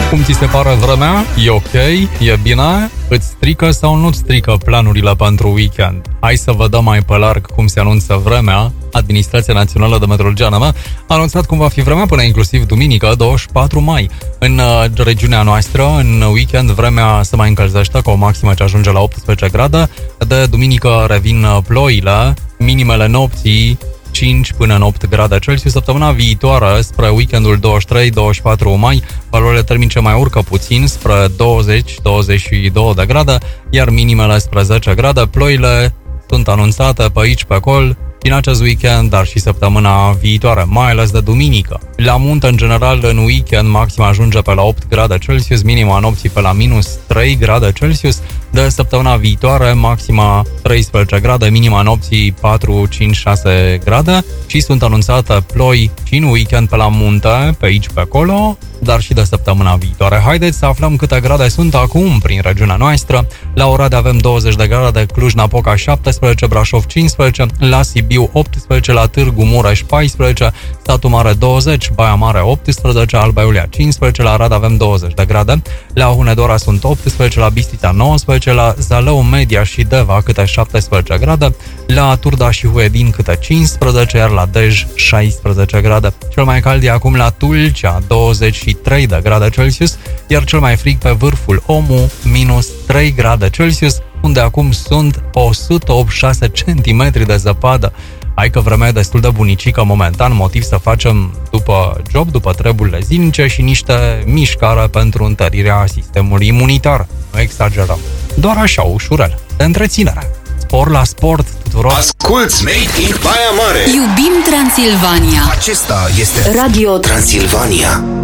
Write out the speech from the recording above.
Cum ți se pare vremea? E ok? E bine? Îți strică sau nu-ți strică planurile pentru weekend? Hai să vă dăm mai pe larg cum se anunță vremea. Administrația Națională de Meteorologie ANM a anunțat cum va fi vremea până inclusiv duminică, 24 mai. În regiunea noastră, în weekend, vremea se mai încălzește cu o maximă ce ajunge la 18 grade. De duminică revin ploile, minimele nopții 5 până în 8 grade Celsius. Săptămâna viitoare, spre weekendul 23-24 mai, valorile termice mai urcă puțin spre 20-22 de grade, iar minimele spre 10 grade. Ploile sunt anunțate pe aici, pe acolo, din acest weekend, dar și săptămâna viitoare, mai ales de duminică. La munte, în general, în weekend, maxima ajunge pe la 8 grade Celsius, minima nopții pe la minus 3 grade Celsius. De săptămâna viitoare, maxima 13 grade, minima nopții 4, 5, 6 grade și sunt anunțate ploi și în weekend pe la munte, pe aici, pe acolo, dar și de săptămâna viitoare. Haideți să aflăm câte grade sunt acum prin regiunea noastră. La Oradea avem 20 de grade, Cluj-Napoca 17, Brașov 15, la Sibiu 18, la Târgu Mureș 14, Satu Mare 20, Baia Mare 18, Alba Iulia 15, la Arad avem 20 de grade, la Hunedoara sunt 18, la Bistrița 19, la Zalău, Media și Deva câte 17 grade, la Turda și Huedin câte 15, iar la Dej 16 grade. Cel mai cald e acum la Tulcea, 23 de grade Celsius, iar cel mai frig pe vârful Omu, minus 3 grade Celsius, unde acum sunt 186 cm de zăpadă. Hai că vremea e destul de bunicică momentan, motiv să facem după job, după treburile zilnice și niște mișcare pentru întărirea sistemului imunitar. Nu exagerăm. Doar așa, ușurel, de întreținere. Spor la sport tuturor. Asculți Made in Baia Mare. Iubim Transilvania. Acesta este Radio Transilvania.